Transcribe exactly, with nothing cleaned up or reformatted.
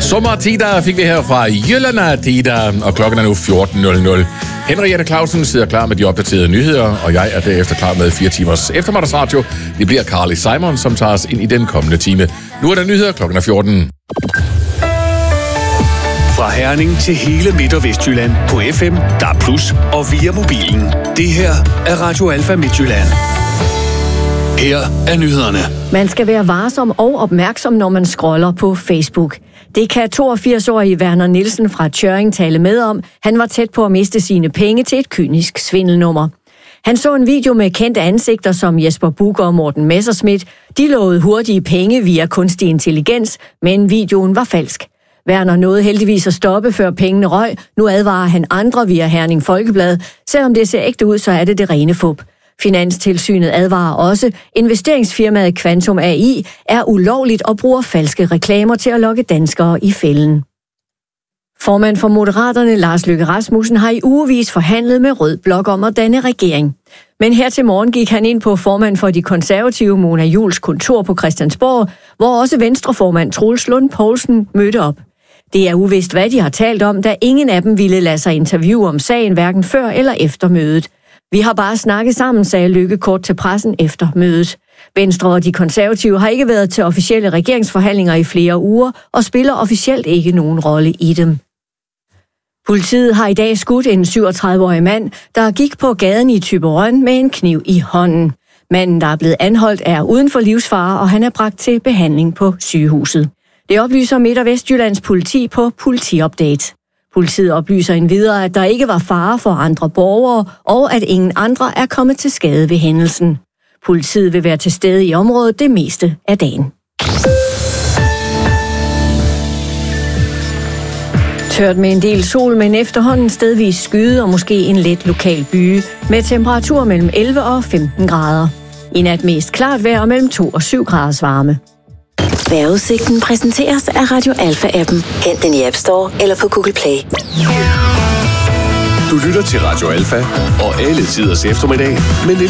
Sommertider fik vi her fra Jylland Tider, og klokken er nu fjorten nul nul. Henriette Clausen sidder klar med de opdaterede nyheder, og jeg er derefter klar med fire timers eftermiddagsradio. Det bliver Carly Simon, som tager os ind i den kommende time. Nu er der nyheder, klokken er fjorten. Fra Herning til hele Midt- og Vestjylland på F M, D A B plus, og via mobilen. Det her er Radio Alfa Midtjylland. Her er nyhederne. Man skal være varsom og opmærksom, når man scroller på Facebook. Det kan toogfirs-årige Werner Nielsen fra Tjørring tale med om. Han var tæt på at miste sine penge til et kynisk svindelnummer. Han så en video med kendte ansigter som Jesper Buch og Morten Messerschmidt. De lovede hurtige penge via kunstig intelligens, men videoen var falsk. Werner nåede heldigvis at stoppe, før pengene røg. Nu advarer han andre via Herning Folkeblad. Selvom det ser ægte ud, så er det det rene fup. Finanstilsynet advarer også, investeringsfirmaet Quantum A I er ulovligt og bruger falske reklamer til at lokke danskere i fælden. Formand for Moderaterne, Lars Løkke Rasmussen, har i ugevis forhandlet med Rød Blok om at danne regering. Men her til morgen gik han ind på formand for de konservative, Mona Juuls kontor på Christiansborg, hvor også venstreformand Troels Lund Poulsen mødte op. Det er uvist, hvad de har talt om, da ingen af dem ville lade sig interviewe om sagen, hverken før eller efter mødet. Vi har bare snakket sammen, sagde Løkke kort til pressen efter mødet. Venstre og de konservative har ikke været til officielle regeringsforhandlinger i flere uger og spiller officielt ikke nogen rolle i dem. Politiet har i dag skudt en syvogtredive-årig mand, der gik på gaden i Thyborøn med en kniv i hånden. Manden, der er blevet anholdt, er uden for livsfare, og han er bragt til behandling på sygehuset. Det oplyser Midt- og Vestjyllands politi på Politiupdate. Politiet oplyser endvidere, at der ikke var fare for andre borgere, og at ingen andre er kommet til skade ved hændelsen. Politiet vil være til stede i området det meste af dagen. Tørt med en del sol, men efterhånden stedvis skyde og måske en let lokal byge, med temperatur mellem elleve og femten grader. I nat mest klart vejr mellem to og syv graders varme. Vejrudsigten præsenteres af Radio Alfa-appen. Hent den i App Store eller på Google Play. Du lytter til Radio Alfa og alle tiders eftermiddag med